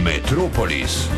Metropolis.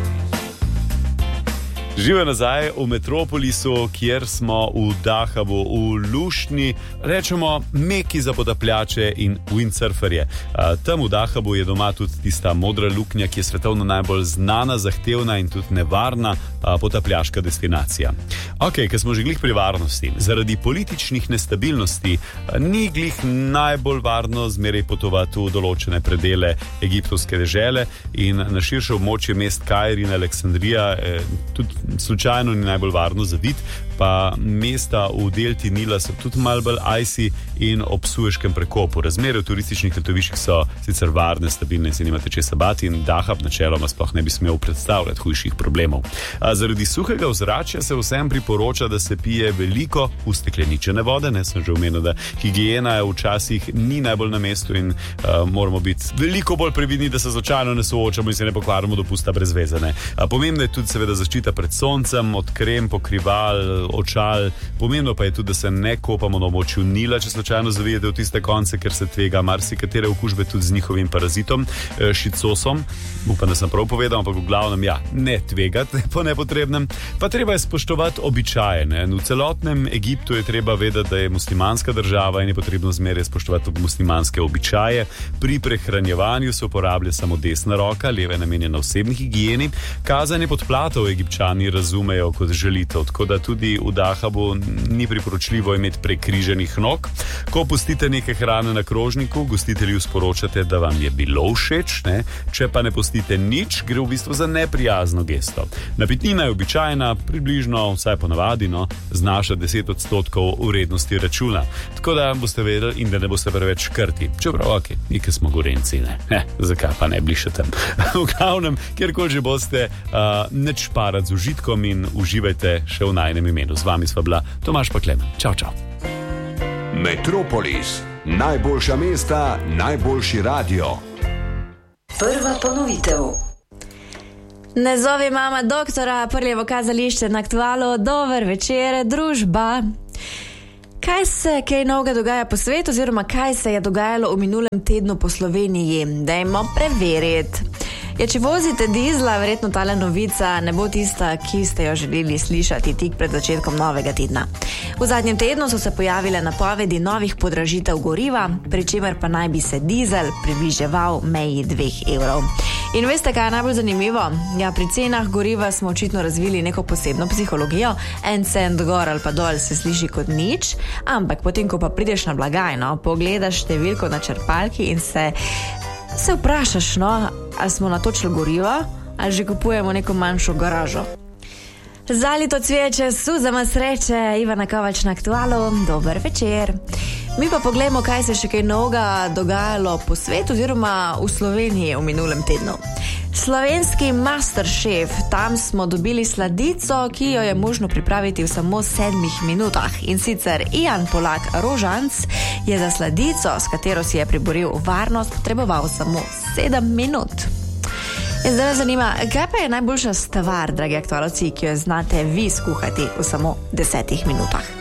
Živijo nazaj v Metropolisu, kjer smo v Dahabu, v luštni, rečemo, meki za potapljače in windsurferje. Tam v Dahabu je doma tudi tista modra luknja, ki je svetovno najbolj znana, zahtevna in tudi nevarna potapljaška destinacija. Ok, ker smo že glih pri varnosti. Zaradi političnih nestabilnosti ni glih najbolj varno zmeraj potovati v določene predele egiptovske dežele in na širše območje mest Kair in Aleksandrija tudi slučajno ni najbolj varno za vid, pa mesta v delti Nila so tudi malo bolj icy in ob Sueškem prekopu. Razmere v turističnih letoviščih so sicer varne, stabilne in se nimate česa bati in Dahab načeloma sploh ne bi smel predstavljati hujših problemov. Zaradi suhega ozračja se vsem priporoča, da se pije veliko ustekleničene vode. Ne, sem že omenil, da higiena včasih ni najbolj na mestu in moramo biti veliko bolj previdni, da se slučajno ne soočamo in se ne pokvarimo dopusta brez veze. Pomembno je tudi seveda zaščita pred soncem, od krem, pokrival, očal. Pomembno pa je tudi, da se ne kopamo na območju Nila, če slučajno zavijete v tiste konce, ker se tvega marsikatere okužbe tudi z njihovim parazitom, šicosom. Upam, da sem prav povedal, ampak v glavnem ne tvegati po nepotrebnem. Pa treba je spoštovati običaje. V celotnem Egiptu je treba vedeti, da je muslimanska država in je potrebno zmeraj spoštovati muslimanske običaje. Pri prehranjevanju se uporablja samo desna roka, leva je namenjena osebni higieni. Kazanje podplatov Egipčani razumejo kot želitev, tako da tudi v Dahabu ni priporočljivo imeti prekriženih nog. Ko pustite nekaj hrane na krožniku, gostitelju sporočate, da vam je bilo všeč, če pa ne pustite nič, gre v bistvu za neprijazno gesto. Napitnina je običajna, približno, vsaj ponavadi, znaša 10% vrednosti računa. Tako da boste vedeli in da ne boste preveč škrti. Čeprav, nekaj smo Gorenci, zakaj pa ne bliže tam. V glavnem, kjerkoli že boste, neč šparati z užitkom in uživajte še v najnem imenu. Z vami sva bila Tomaž pa Klemen. Čau, čau. Metropolis. Najboljša mesta, najboljši radio. Prva ponovitev. Ne zovi mama doktora, Prljevo kazališče na Aktualu. Dober večer, družba. Kaj se kaj novega dogaja po svetu, oziroma kaj se je dogajalo v minulem tednu po Sloveniji? Dajmo preveriti. Če vozite dizla, verjetno tale novica ne bo tista, ki ste jo želeli slišati tik pred začetkom novega tedna. V zadnjem tednu so se pojavile napovedi novih podražitev goriva, pri čemer pa naj bi se dizel približeval meji 2 evrov. In veste, kaj je najbolj zanimivo? Pri cenah goriva smo očitno razvili neko posebno psihologijo. 1 cent gor ali pa dol se sliši kot nič, ampak potem, ko pa prideš na blagajno, pogledaš številko na črpalki in se vprašaš, ali smo natočili gorivo, ali že kupujemo neko manjšo garažo. Zalito cviječe, suzama sreče, Ivana Kovač na Aktualu, dober večer. Mi pa pogledamo, kaj se še kaj novega dogajalo po svetu, oziroma v Sloveniji v minulem tednu. Slovenski Masterchef, tam smo dobili sladico, ki jo je možno pripraviti v samo 7 minutah. In sicer Ijan Polak Rožanc je za sladico, s katero si je priboril varnost, potreboval samo 7 minut. In zdaj me zanima, kaj pa je najboljša stvar, dragi aktualci, ki jo znate vi skuhati v samo 10 minutah?